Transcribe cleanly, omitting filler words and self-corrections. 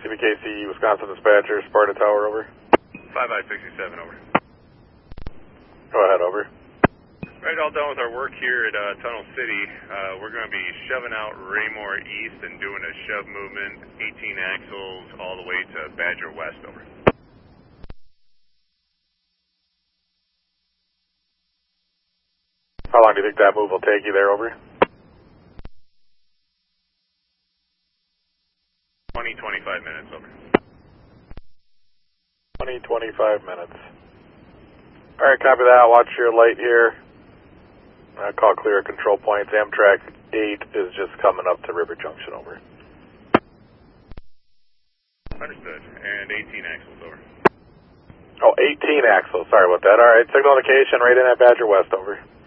WKC, Wisconsin dispatcher, Sparta Tower, over. 5I-67, over. Go ahead, over. Right, all done with our work here at Tunnel City. We're going to be shoving out Raymore East and doing a shove movement, 18 axles, all the way to Badger West, over. How long do you think that move will take you there, over? 25 minutes, over. 25 minutes. Alright, copy that. Watch your light here. I call clear control points. Amtrak 8 is just coming up to River Junction, over. Understood. And 18 axles, over. Oh, 18 axles. Sorry about that. Alright, signal indication right in at Badger West, over.